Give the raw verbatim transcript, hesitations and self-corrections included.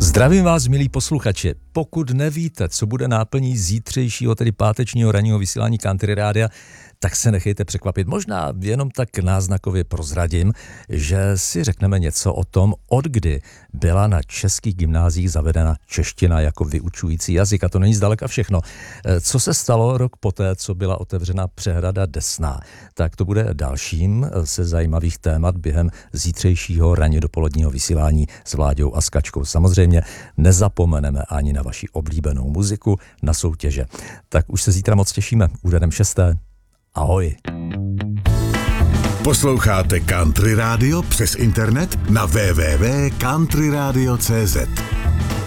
Zdravím vás, milí posluchači. Pokud nevíte, co bude náplní zítřejšího, tedy pátečního ranního vysílání Country Rádia, tak se nechejte překvapit. Možná jenom tak náznakově prozradím, že si řekneme něco o tom, od kdy byla na českých gymnáziích zavedena čeština jako vyučující jazyk. A to není zdaleka všechno. Co se stalo rok poté, co byla otevřena přehrada Desná? Tak to bude dalším ze zajímavých témat během zítřejšího ranně dopoledního vysílání s Vláďou a s Kačkou. Samozřejmě nezapomeneme ani na vaši oblíbenou muziku, na soutěže. Tak už se zítra moc těšíme. Úderem šesté. Ahoj. Posloucháte Country Radio přes internet na w w w tečka country radio tečka c z.